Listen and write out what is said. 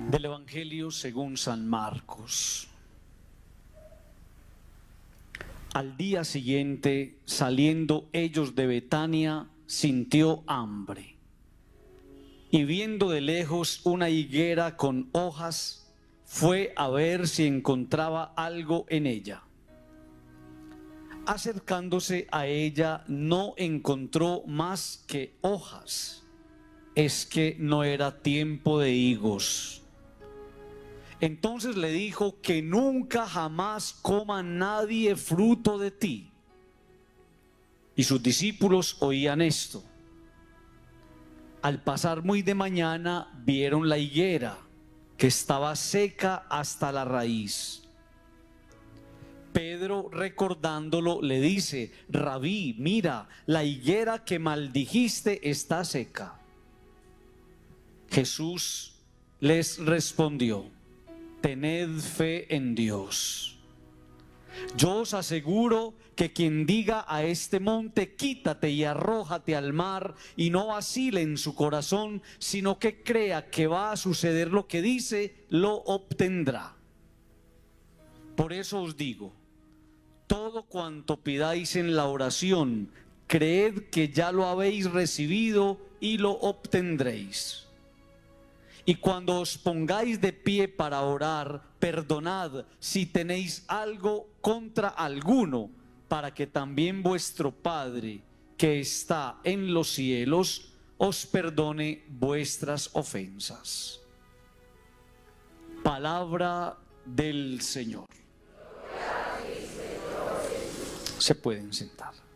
Del Evangelio según San Marcos. Al día siguiente, saliendo ellos de Betania, sintió hambre. Y viendo de lejos una higuera con hojas, fue a ver si encontraba algo en ella. Acercándose a ella, no encontró más que hojas. Es que no era tiempo de higos. Entonces le dijo: que nunca jamás coma nadie fruto de ti. Y sus discípulos oían esto. Al pasar muy de mañana, vieron la higuera, que estaba seca hasta la raíz. Pedro, recordándolo, le dice: Rabí, mira, la higuera que maldijiste está seca. Jesús les respondió: tened fe en Dios. Yo os aseguro que quien diga a este monte: quítate y arrójate al mar, y no vacile en su corazón, sino que crea que va a suceder lo que dice, lo obtendrá. Por eso os digo, todo cuanto pidáis en la oración, creed que ya lo habéis recibido y lo obtendréis. Y cuando os pongáis de pie para orar, perdonad si tenéis algo contra alguno, para que también vuestro Padre, que está en los cielos, os perdone vuestras ofensas. Palabra del Señor. Se pueden sentar.